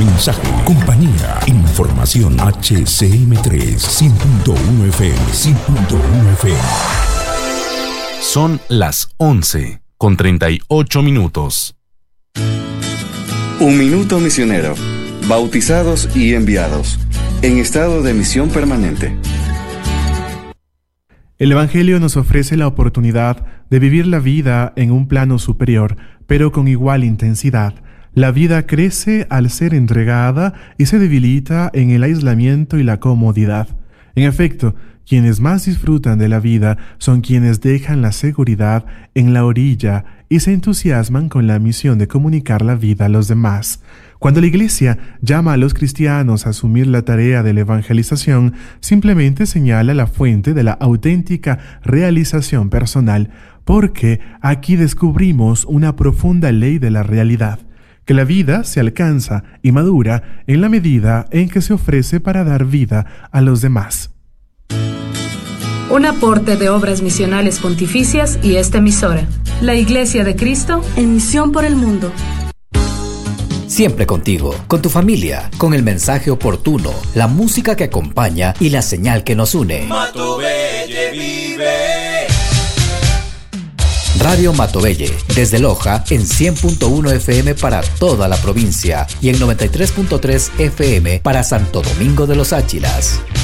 mensaje, compañía, información. HCM3 100.1 FM, 100.1 FM. Son las 11:38. Un minuto misionero. Bautizados y enviados. En estado de misión permanente. El Evangelio nos ofrece la oportunidad de vivir la vida en un plano superior, pero con igual intensidad. La vida crece al ser entregada y se debilita en el aislamiento y la comodidad. En efecto, quienes más disfrutan de la vida son quienes dejan la seguridad en la orilla y se entusiasman con la misión de comunicar la vida a los demás. Cuando la Iglesia llama a los cristianos a asumir la tarea de la evangelización, simplemente señala la fuente de la auténtica realización personal, porque aquí descubrimos una profunda ley de la realidad, que la vida se alcanza y madura en la medida en que se ofrece para dar vida a los demás. Un aporte de Obras Misionales Pontificias y esta emisora, la Iglesia de Cristo en misión por el mundo. Siempre contigo, con tu familia, con el mensaje oportuno, la música que acompaña y la señal que nos une. Matovelle vive. Radio Matovelle, desde Loja en 100.1 FM para toda la provincia y en 93.3 FM para Santo Domingo de los Áchilas.